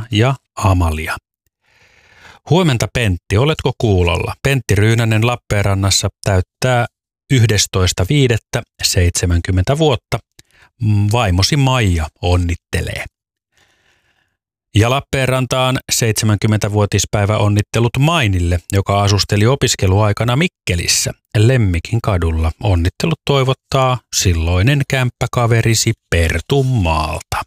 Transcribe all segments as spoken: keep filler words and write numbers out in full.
ja Amalia. Huomenta Pentti, oletko kuulolla? Pentti Ryynänen Lappeenrannassa täyttää yhdestoista viidettä seitsemänkymmentä vuotta. Vaimosi Maija onnittelee. Ja Lappeenrantaan seitsemänkymmentävuotispäivä onnittelut Mainille, joka asusteli opiskeluaikana Mikkelissä Lemmikin kadulla. Onnittelut toivottaa silloinen kämppäkaverisi Pertun maalta.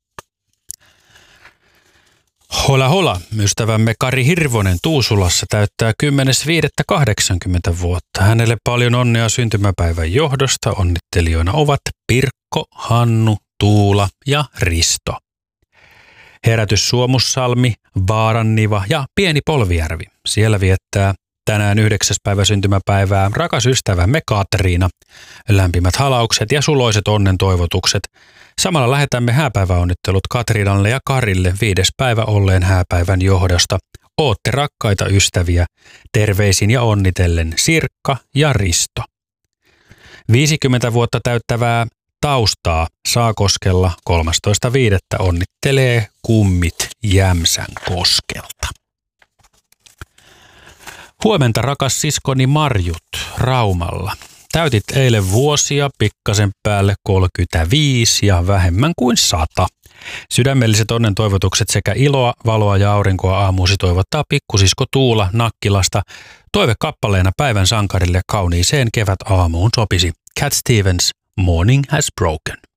Hola hola, ystävämme Kari Hirvonen Tuusulassa täyttää kymmenes viidettä kahdeksankymmentä vuotta. Hänelle paljon onnea syntymäpäivän johdosta. Onnittelijoina ovat Pirkko, Hannu, Tuula ja Risto. Herätys Suomussalmi, Vaaranniva ja Pieni Polvijärvi. Siellä viettää tänään yhdeksäs päivä syntymäpäivää rakas ystävämme Katriina. Lämpimät halaukset ja suloiset onnen toivotukset. Samalla lähetämme hääpäiväonnittelut Katriinalle ja Karille viides päivä olleen hääpäivän johdosta. Ootte rakkaita ystäviä. Terveisin ja onnitellen Sirkka ja Risto. viisikymmentä vuotta täyttävää Taustaa Saakoskella kolmastoista viidettä onnittelee kummit Jämsän koskelta. Huomenta rakas siskoni Marjut Raumalla. Täytit eilen vuosia, pikkasen päälle kolmekymmentäviisi ja vähemmän kuin sata. Sydämelliset onnen toivotukset sekä iloa, valoa ja aurinkoa aamuusi toivottaa pikkusisko Tuula Nakkilasta. Toive kappaleena päivän sankarille kauniiseen kevät aamuun sopisi. Cat Stevens, Morning Has Broken.